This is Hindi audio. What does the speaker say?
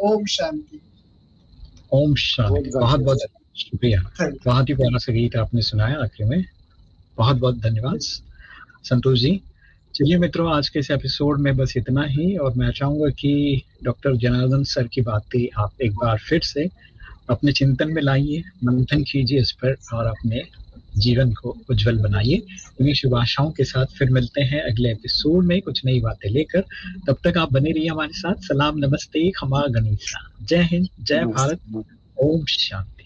ओम शांति। ओम शांति। बहुत बहुत शुक्रिया। बहुत ही प्यारा सा गीत आपने सुनाया आखिर में, बहुत बहुत धन्यवाद संतोष जी। चलिए मित्रों, आज के इस एपिसोड में बस इतना ही, और मैं चाहूंगा कि डॉक्टर जनार्दन सर की बातें आप एक बार फिर से अपने चिंतन में लाइए, मंथन कीजिए इस पर और अपने जीवन को उज्जवल बनाइए। इन्हीं शुभ आशाओं के साथ फिर मिलते हैं अगले एपिसोड में कुछ नई बातें लेकर। तब तक आप बने रहिए हमारे साथ। सलाम, नमस्ते, खमा गनीसा। जय हिंद, जय भारत, ओम शांति।